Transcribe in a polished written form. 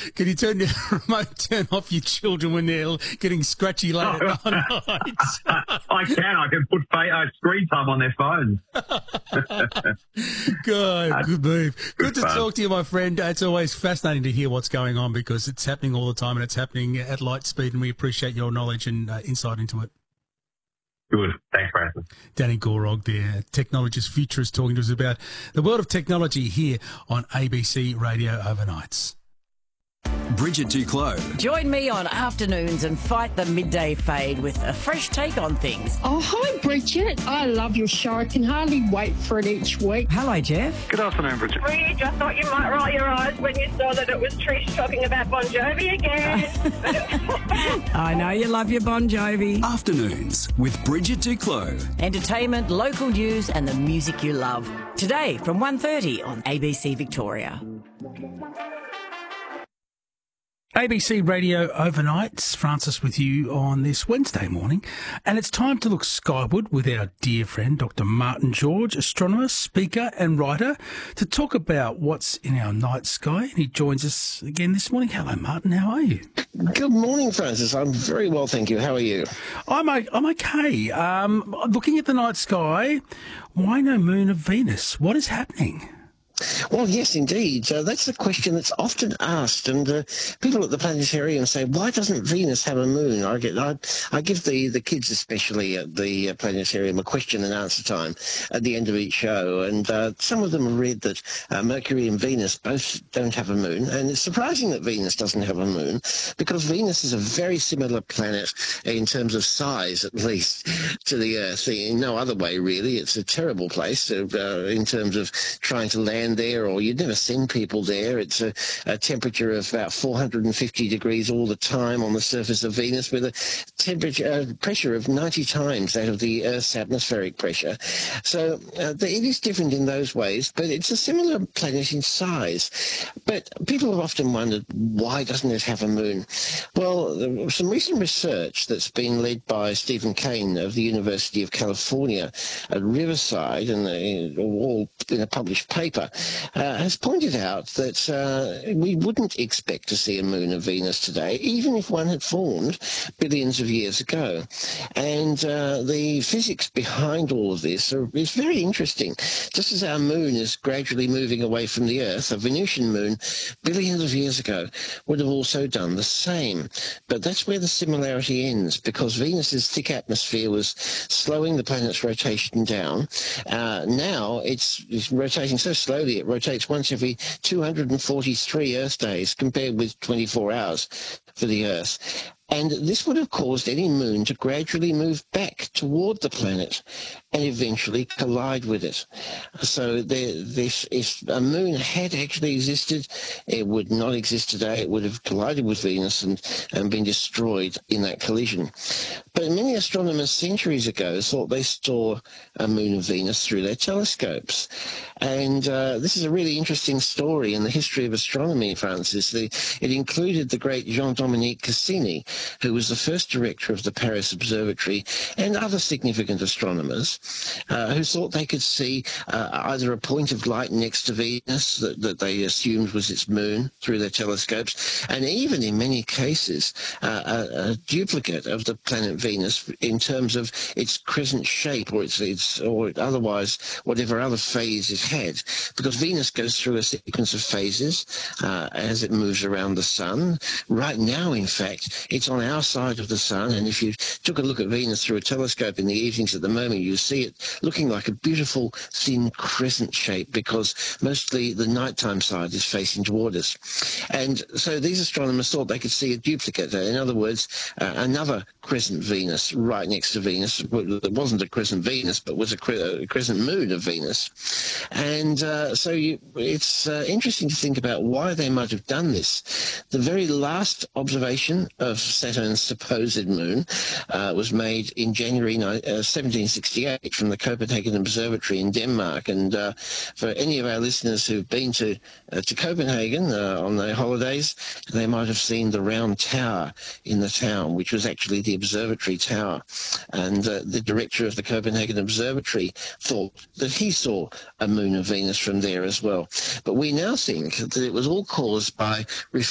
Can you turn the remote, turn off your children when they're getting scratchy late at night? I can put screen time on their phones. Good move. Good to fun. talk to you, my friend. It's always fascinating to hear what's going on because it's happening all the time and it's happening at light speed, and we appreciate your knowledge and insight into it. Good. Thanks, Francis. Danny Gorog, the technologist, futurist, talking to us about the world of technology here on ABC Radio Overnights. Bridget Duclos. Join me on afternoons and fight the midday fade with a fresh take on things. Oh, hi, Bridget. I love your show. I can hardly wait for it each week. Hello, Jeff. Good afternoon, Bridget. Bridge, I thought you might roll your eyes when you saw that it was Trish talking about Bon Jovi again. I know you love your Bon Jovi. Afternoons with Bridget Duclos. Entertainment, local news and the music you love. Today from 1:30 on ABC Victoria. ABC Radio Overnights, Francis with you on this Wednesday morning. And it's time to look skyward with our dear friend, Dr. Martin George, astronomer, speaker and writer, to talk about what's in our night sky. And he joins us again this morning. Hello, Martin. How are you? Good morning, Francis. I'm very well, thank you. How are you? I'm okay. Looking at the night sky, why no moon of Venus? What is happening? Well, yes, indeed. That's a question that's often asked, and people at the planetarium say, "Why doesn't Venus have a moon?" I give the kids, especially at the planetarium, a question and answer time at the end of each show, and some of them have read that Mercury and Venus both don't have a moon, and it's surprising that Venus doesn't have a moon because Venus is a very similar planet in terms of size, at least, to the Earth. In no other way, really. It's a terrible place in terms of trying to land there, or you'd never send people there. It's a temperature of about 450 degrees all the time on the surface of Venus, with a pressure of 90 times that of the Earth's atmospheric pressure. So it is different in those ways, but it's a similar planet in size. But people have often wondered, why doesn't it have a moon? Well, some recent research that's been led by Stephen Kane of the University of California at Riverside, and all in a published paper, has pointed out that we wouldn't expect to see a moon of Venus today, even if one had formed billions of years ago. And the physics behind all of this is very interesting. Just as our moon is gradually moving away from the Earth, a Venusian moon billions of years ago would have also done the same. But that's where the similarity ends, because Venus's thick atmosphere was slowing the planet's rotation down. Now it's rotating so slowly it rotates once every 243 Earth days, compared with 24 hours for the Earth. And this would have caused any moon to gradually move back toward the planet and eventually collide with it. So if a moon had actually existed, it would not exist today. It would have collided with Venus and been destroyed in that collision. But many astronomers centuries ago thought they saw a moon of Venus through their telescopes. And this is a really interesting story in the history of astronomy, Francis. It included the great Jean-Dominique Cassini, who was the first director of the Paris Observatory, and other significant astronomers who thought they could see either a point of light next to Venus that they assumed was its moon through their telescopes, and even in many cases a duplicate of the planet Venus in terms of its crescent shape, or or otherwise whatever other phase it had, because Venus goes through a sequence of phases as it moves around the sun. Right now, in fact, it's on our side of the sun, and if you took a look at Venus through a telescope in the evenings at the moment, you see it looking like a beautiful thin crescent shape, because mostly the nighttime side is facing toward us. And so these astronomers thought they could see a duplicate, in other words, another crescent Venus right next to Venus. It wasn't a crescent Venus, but was a crescent moon of Venus. And so it's interesting to think about why they might have done this. The very last observation of Saturn's supposed moon was made in January 1768 from the Copenhagen Observatory in Denmark. And for any of our listeners who've been to Copenhagen on their holidays, they might have seen the round tower in the town, which was actually the observatory tower. And the director of the Copenhagen Observatory thought that he saw a moon of Venus from there as well. But we now think that it was all caused by